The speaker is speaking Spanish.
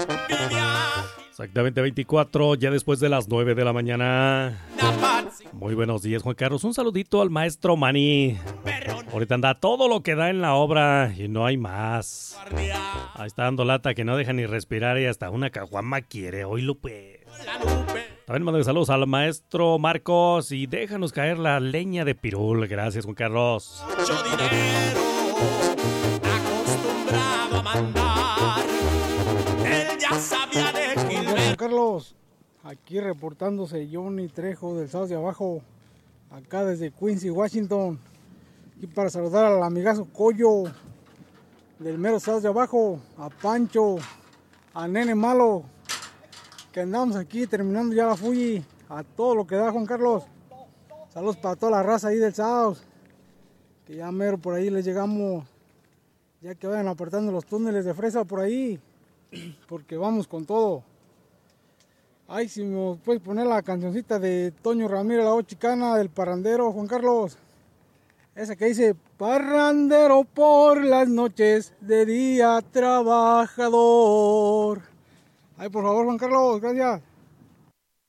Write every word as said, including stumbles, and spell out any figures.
Exactamente veinticuatro, ya después de las nueve de la mañana. Muy buenos días, Juan Carlos. Un saludito al maestro Manny. Ahorita anda todo lo que da en la obra y no hay más. Ahí está dando lata que no deja ni respirar y hasta una caguama quiere. Oílo pues. También mando saludos al maestro Marcos y déjanos caer la leña de pirul. Gracias, Juan Carlos. Mucho dinero, acostumbrado a mandar. Él ya sabía de Gilberto. Juan Carlos, aquí reportándose Johnny Trejo del South de Abajo, acá desde Quincy, Washington. Y para saludar al amigazo Coyo del mero South de Abajo, a Pancho, a Nene Malo, que andamos aquí terminando ya la Fuji, a todo lo que da, Juan Carlos. Saludos para toda la raza ahí del South, que ya mero por ahí les llegamos, ya que vayan apartando los túneles de fresa por ahí, porque vamos con todo. Ay, si me puedes poner la cancioncita de Toño Ramírez, la voz chicana del parrandero, Juan Carlos. Esa que dice, parrandero por las noches, de día trabajador. Ay, por favor, Juan Carlos, gracias.